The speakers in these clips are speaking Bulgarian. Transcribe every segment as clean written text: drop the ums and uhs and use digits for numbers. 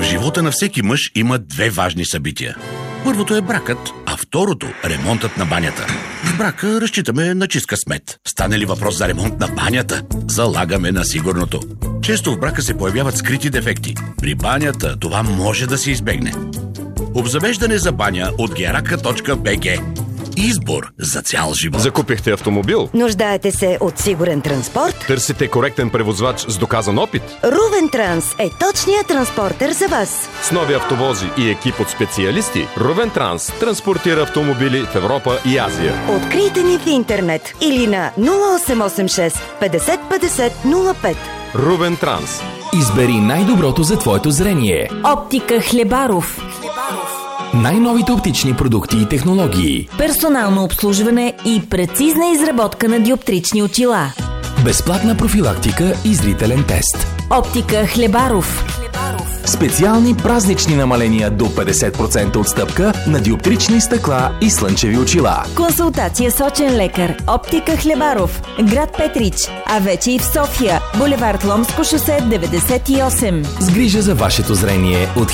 живота на всеки мъж има две важни събития. Първото е бракът, а второто – ремонтът на банята. В брака разчитаме на чист късмет. Стане ли въпрос за ремонт на банята, залагаме на сигурното. Често в брака се появяват скрити дефекти. При банята това може да се избегне. Обзавеждане за баня от geraka.bg. Избор за цял живот. Закупихте автомобил? Нуждаете се от сигурен транспорт? Търсите коректен превозвач с доказан опит? Рувен Транс е точният транспортер за вас. С нови автовози и екип от специалисти, Рувен Транс транспортира автомобили в Европа и Азия. Открийте ни в интернет или на 0886 50 50 05. Рувен Транс. Избери най-доброто за твоето зрение. Оптика Хлебаров. Най-новите оптични продукти и технологии. Персонално обслужване и прецизна изработка на диоптрични очила. Безплатна профилактика и зрителен тест. Оптика Хлебаров. Специални празнични намаления до 50% отстъпка на диоптрични стъкла и слънчеви очила. Консултация с очен лекар. Оптика Хлебаров. Град Петрич. А вече и в София. Булевард Ломско шосе 98. С грижа за вашето зрение от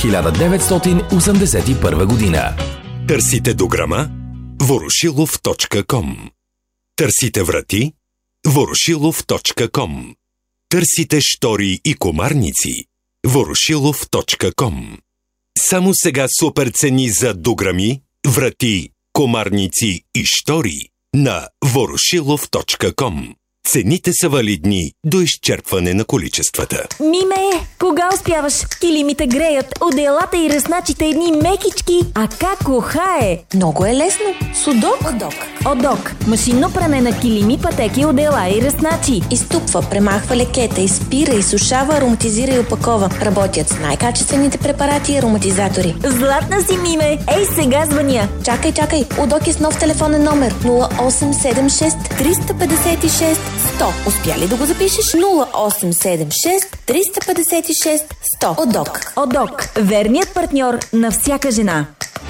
1981 година. Търсите дограма? Ворошилов.com. Търсите врати? Ворошилов.com. Търсите штори и комарници? Ворошилов.com. Само сега супер цени за дограми, врати, комарници и штори на Ворошилов.com. Цените са валидни до изчерпване на количествата. Миме, кога успяваш? Килимите греят, одеялата и ръсначите едни мекички. А как ухае? Много е лесно. Судок. Одок. Машинно пране на килими, пътеки, одеяла и ръсначи. Изтупва, премахва лекета, изпира, изсушава, ароматизира и опакова. Работят с най-качествените препарати и ароматизатори. Златна си, Миме. Ей, сега звъня. Чакай. Удок е с нов телефонен номер 0876 356 100. Успя ли да го запишеш? 0876 356 100. Одок. Верният партньор на всяка жена.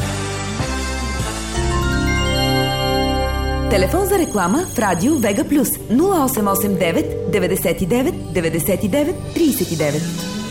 Телефон за реклама в радио Вега Плюс 0889 99 99 39.